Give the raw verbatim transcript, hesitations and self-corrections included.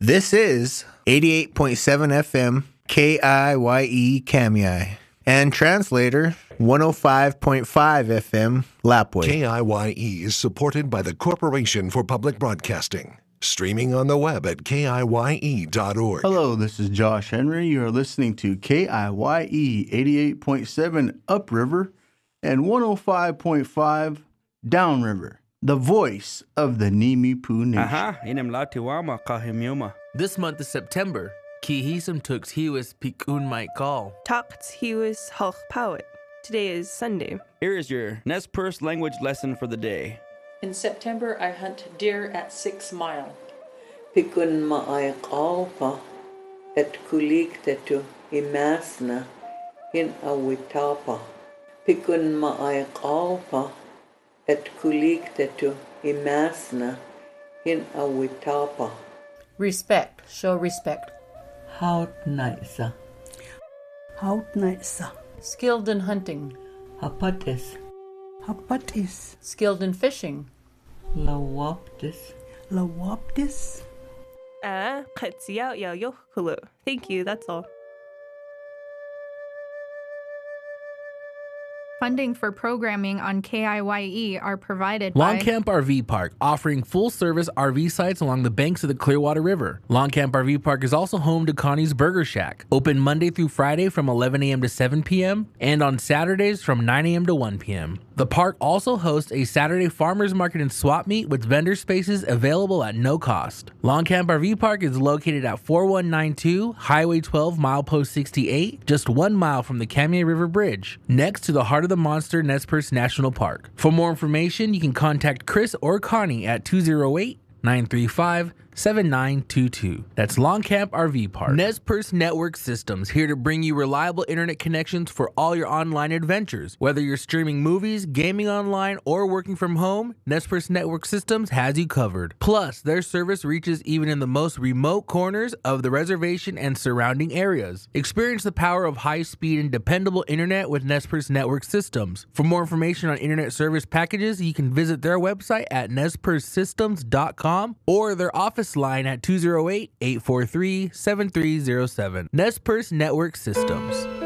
This is eighty-eight point seven F M K I Y E Kamiyai and translator one oh five point five F M Lapwai. K I Y E is supported by the Corporation for Public Broadcasting. Streaming on the web at K I Y E dot org. Hello, this is Josh Henry. You are listening to K I Y E eighty-eight point seven Upriver and one oh five point five Downriver, the voice of the Nimiipuu Nation. Aha, inem latiwama kahimiuma. This month is September. Kihism tux hiwis pikun might call. Taqts hiwis halch powit. Today is Sunday. Here is your Nez Perce language lesson for the day. In September, I hunt deer at Six Mile. Pikun ma'ay qalpa et kulik tetu imasna hin awitapa. Pikun ma'ay qalpa et kulik tetu imasna hin awitapa. Respect. Show respect. Haut naisa. Haut naisa. Skilled in hunting. Hapatis. Hapatis. Skilled in fishing. Lawaptis. Lawaptis. Ah, qatsiao yao yokhulu. Thank you, that's all. Funding for programming on K I Y E are provided by Longcamp R V Park, offering full-service R V sites along the banks of the Clearwater River. Longcamp R V Park is also home to Connie's Burger Shack, open Monday through Friday from eleven a.m. to seven p.m. and on Saturdays from nine a.m. to one p.m. The park also hosts a Saturday farmers market and swap meet with vendor spaces available at no cost. Longcamp R V Park is located at forty-one ninety-two Highway twelve, milepost sixty-eight, just one mile from the Kamiyai River Bridge, next to the Heart of the Monster Nez Perce National Park. For more information, you can contact Chris or Connie at two oh eight, nine three five, seven nine two two. That's Longcamp R V Park. Nez Perce Network Systems, here to bring you reliable internet connections for all your online adventures. Whether you're streaming movies, gaming online, or working from home, Nez Perce Network Systems has you covered. Plus, their service reaches even in the most remote corners of the reservation and surrounding areas. Experience the power of high-speed and dependable internet with Nez Perce Network Systems. For more information on internet service packages, you can visit their website at nez perce systems dot com or their office line at two oh eight, eight four three, seven three oh seven. Nez Perce Network Systems.